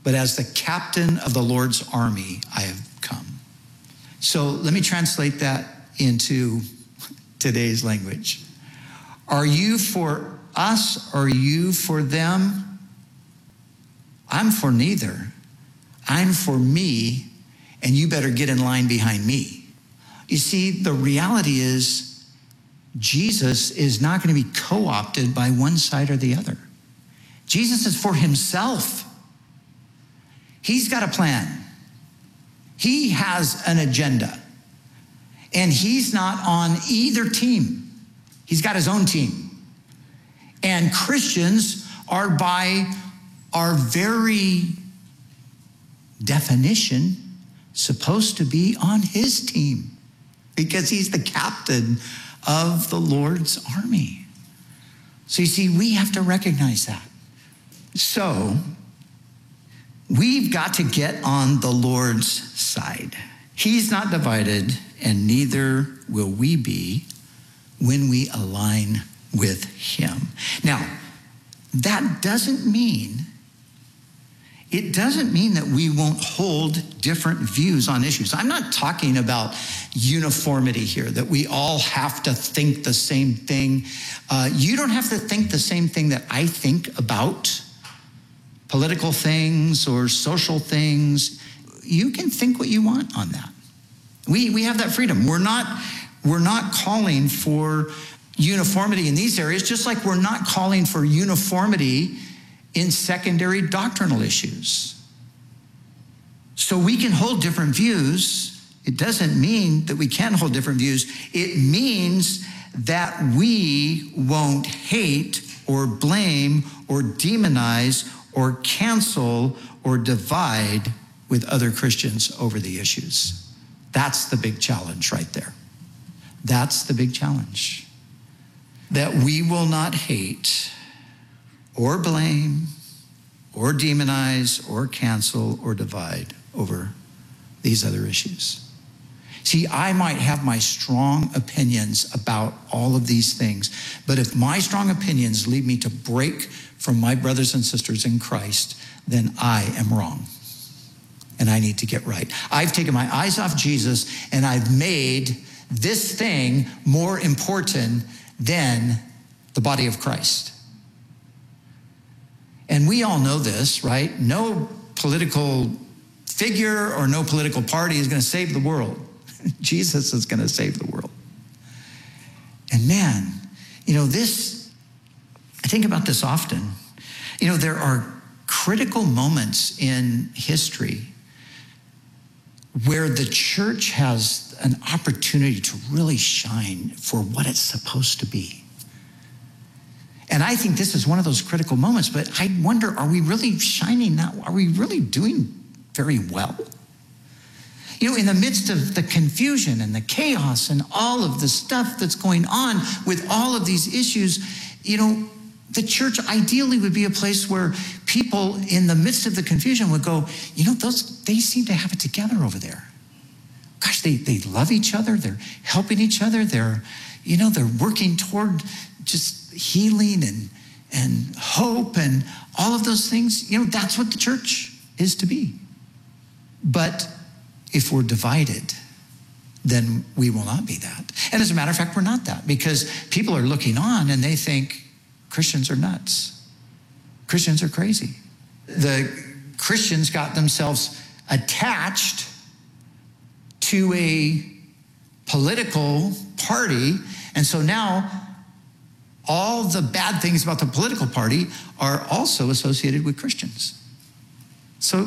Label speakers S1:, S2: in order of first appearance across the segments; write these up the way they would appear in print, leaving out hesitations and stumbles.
S1: but as the captain of the Lord's army, I have come. So let me translate that into today's language. Are you for us or are you for them? I'm for neither. I'm for me, and you better get in line behind me. You see, the reality is Jesus is not going to be co-opted by one side or the other. Jesus is for himself. He's got a plan. He has an agenda. And he's not on either team. He's got his own team. And Christians are, by our very definition, supposed to be on his team because he's the captain of the Lord's army. So you see, we have to recognize that. So we've got to get on the Lord's side. He's not divided, and neither will we be when we align with him. Now, that doesn't mean that we won't hold different views on issues. I'm not talking about uniformity here, that we all have to think the same thing. You don't have to think the same thing that I think about political things or social things. You can think what you want on that. We have that freedom. We're not calling for uniformity in these areas, just like we're not calling for uniformity in secondary doctrinal issues. So we can hold different views. It doesn't mean that we can't hold different views. It means that we won't hate or blame or demonize or cancel or divide with other Christians over the issues. That's the big challenge right there. That's the big challenge. That we will not hate or blame or demonize or cancel or divide over these other issues. See, I might have my strong opinions about all of these things, but if my strong opinions lead me to break from my brothers and sisters in Christ, then I am wrong. And I need to get right. I've taken my eyes off Jesus and I've made this thing more important than the body of Christ. And we all know this, right? No political figure or no political party is going to save the world. Jesus is going to save the world. And man, I think about this often. There are critical moments in history where the church has an opportunity to really shine for what it's supposed to be. And I think this is one of those critical moments, but I wonder, are we really shining now? Are we really doing very well? In the midst of the confusion and the chaos and all of the stuff that's going on with all of these issues, the church ideally would be a place where people in the midst of the confusion would go, they seem to have it together over there. Gosh, they love each other. They're helping each other. They're working toward just healing and hope and all of those things. That's what the church is to be. But if we're divided, then we will not be that. And as a matter of fact, we're not that, because people are looking on and they think Christians are nuts. Christians are crazy. The Christians got themselves attached to a political party, and so now all the bad things about the political party are also associated with Christians. So,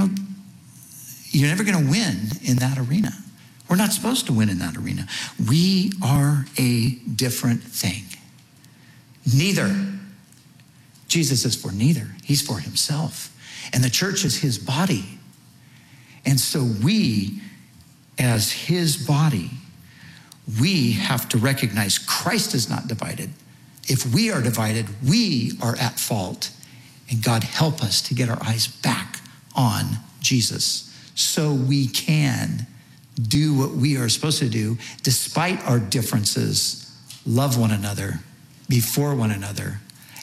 S1: you're never going to win in that arena. We're not supposed to win in that arena. We are a different thing. Neither. Jesus is for neither. He's for himself. And the church is his body. And so we, as his body, we have to recognize Christ is not divided. If we are divided, we are at fault. And God, help us to get our eyes back on Jesus so we can do what we are supposed to do despite our differences, love one another, be for one another,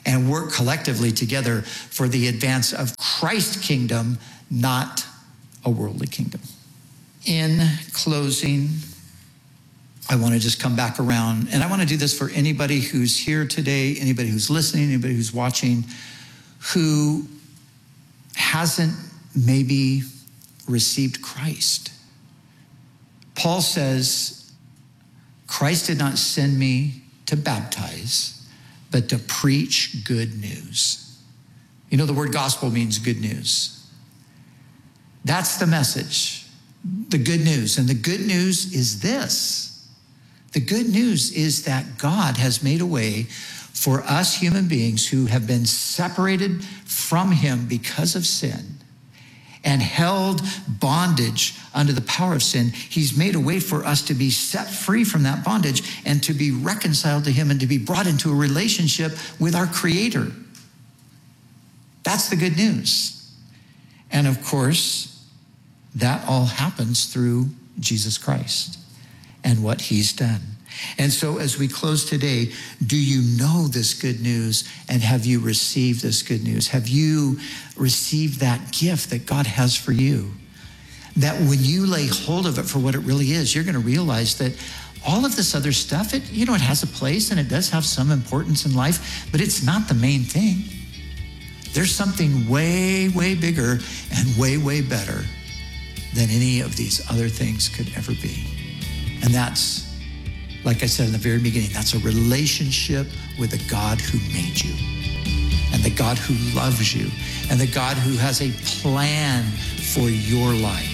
S1: and work collectively together for the advance of Christ's kingdom, not a worldly kingdom. In closing, I want to just come back around, and I want to do this for anybody who's here today, anybody who's listening, anybody who's watching, who hasn't maybe received Christ. Paul says, Christ did not send me to baptize, but to preach good news. You know, the word gospel means good news. That's the message, the good news. And the good news is this. The good news is that God has made a way for us human beings who have been separated from him because of sin and held bondage under the power of sin. He's made a way for us to be set free from that bondage and to be reconciled to him and to be brought into a relationship with our Creator. That's the good news. And of course, that all happens through Jesus Christ and what he's done. And so as we close today, do you know this good news, and have you received this good news? Have you received that gift that God has for you? That when you lay hold of it for what it really is, you're going to realize that all of this other stuff, it has a place and it does have some importance in life, but it's not the main thing. There's something way, way bigger and way, way better than any of these other things could ever be. And that's, like I said in the very beginning, that's a relationship with the God who made you, and the God who loves you, and the God who has a plan for your life.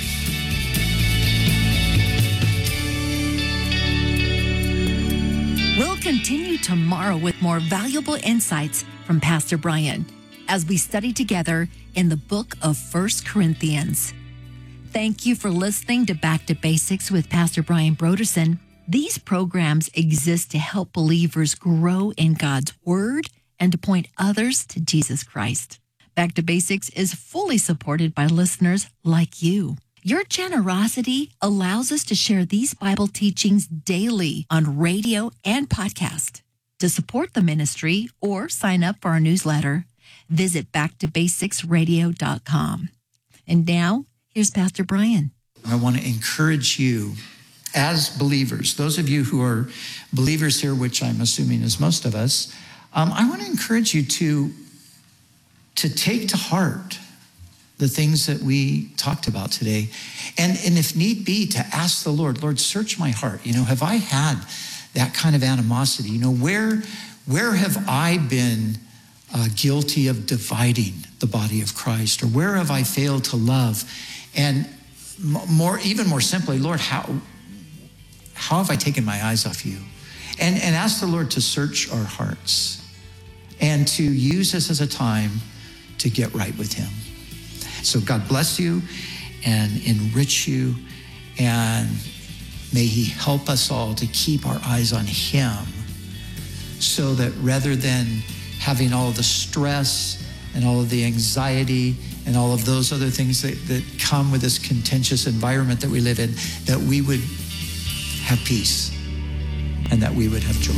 S2: We'll continue tomorrow with more valuable insights from Pastor Brian as we study together in the book of 1 Corinthians. Thank you for listening to Back to Basics with Pastor Brian Brodersen. These programs exist to help believers grow in God's Word and to point others to Jesus Christ. Back to Basics is fully supported by listeners like you. Your generosity allows us to share these Bible teachings daily on radio and podcast. To support the ministry or sign up for our newsletter, visit backtobasicsradio.com. And now, here's Pastor Brian.
S1: I want to encourage you as believers, those of you who are believers here, which I'm assuming is most of us, I want to encourage you to take to heart the things that we talked about today. And if need be, to ask the Lord, search my heart. Have I had that kind of animosity? Where have I been guilty of dividing the body of Christ? Or where have I failed to love? And even more simply, Lord, how have I taken my eyes off you? And ask the Lord to search our hearts and to use this as a time to get right with him. So God bless you and enrich you, and may he help us all to keep our eyes on him, so that rather than having all the stress and all of the anxiety and all of those other things that come with this contentious environment that we live in, that we would have peace and that we would have joy.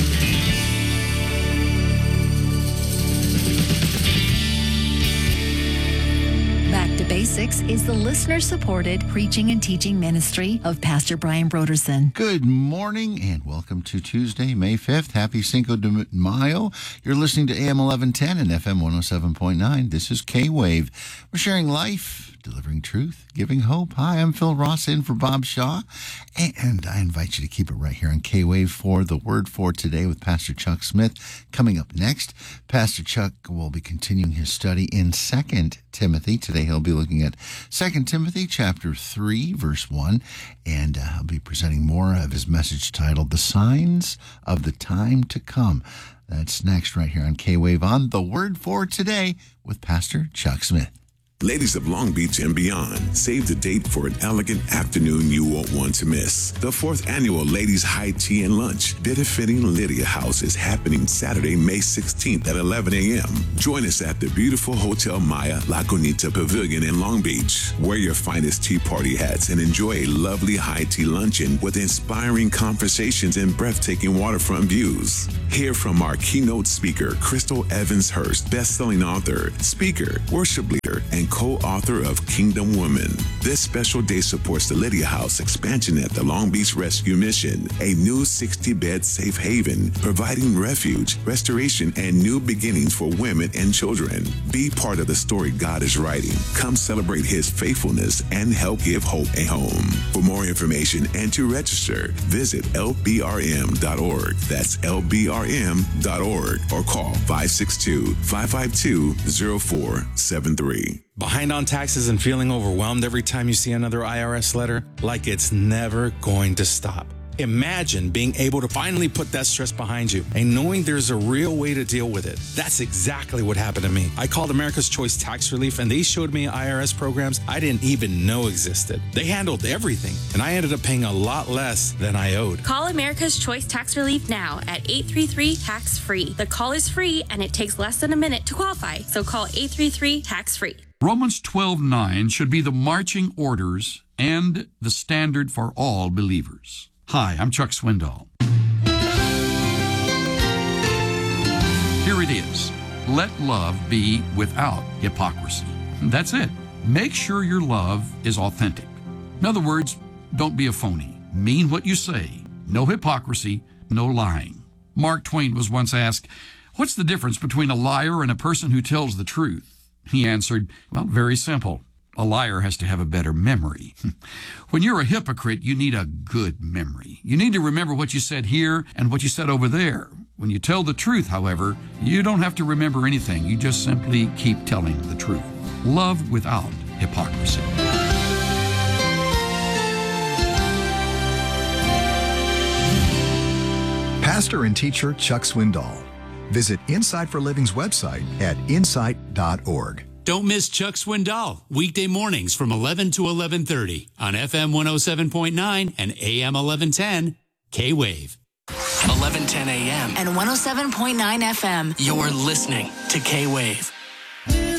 S2: Back to Basics is the listener-supported preaching and teaching ministry of Pastor Brian Brodersen.
S3: Good morning and welcome to Tuesday, May 5th. Happy Cinco de Mayo. You're listening to AM 1110 and FM 107.9. This is K-Wave. We're sharing life, delivering truth, giving hope. Hi, I'm Phil Ross in for Bob Shaw. And I invite you to keep it right here on K-Wave for the Word for Today with Pastor Chuck Smith. Coming up next, Pastor Chuck will be continuing his study in 2 Timothy. Today he'll be looking at 2 Timothy chapter 3, verse 1. And I'll be presenting more of his message titled, The Signs of the Time to Come. That's next right here on K-Wave on the Word for Today with Pastor Chuck Smith.
S4: Ladies of Long Beach and beyond, save the date for an elegant afternoon you won't want to miss. The 4th Annual Ladies High Tea and Lunch benefiting Lydia House is happening Saturday, May 16th at 11 a.m. Join us at the beautiful Hotel Maya La Conita Pavilion in Long Beach. Wear your finest tea party hats and enjoy a lovely high tea luncheon with inspiring conversations and breathtaking waterfront views. Hear from our keynote speaker, Crystal Evans Hurst, best-selling author, speaker, worship leader, and co-author of Kingdom Women. This special day supports the Lydia House expansion at the Long Beach Rescue Mission, a new 60-bed safe haven, providing refuge, restoration, and new beginnings for women and children. Be part of the story God is writing. Come celebrate His faithfulness and help give hope a home. For more information and to register, visit lbrm.org. That's lbrm.org or call 562-552-0473.
S5: Behind on taxes and feeling overwhelmed every time you see another IRS letter? Like it's never going to stop. Imagine being able to finally put that stress behind you and knowing there's a real way to deal with it. That's exactly what happened to me. I called America's Choice Tax Relief and they showed me IRS programs I didn't even know existed. They handled everything and I ended up paying a lot less than I owed.
S6: Call America's Choice Tax Relief now at 833-TAX-FREE. The call is free and it takes less than a minute to qualify. So call 833-TAX-FREE.
S7: Romans 12:9 should be the marching orders and the standard for all believers. Hi, I'm Chuck Swindoll. Here it is. Let love be without hypocrisy. That's it. Make sure your love is authentic. In other words, don't be a phony. Mean what you say. No hypocrisy, no lying. Mark Twain was once asked, "What's the difference between a liar and a person who tells the truth?" He answered, "Well, very simple. A liar has to have a better memory." When you're a hypocrite, you need a good memory. You need to remember what you said here and what you said over there. When you tell the truth, however, you don't have to remember anything. You just simply keep telling the truth. Love without hypocrisy.
S8: Pastor and teacher Chuck Swindoll. Visit Insight for Living's website at insight.org.
S9: Don't miss Chuck Swindoll, weekday mornings from 11 to 11:30 on FM 107.9 and AM 1110, K-Wave.
S10: 1110 AM
S11: and 107.9 FM.
S10: You're listening to K-Wave.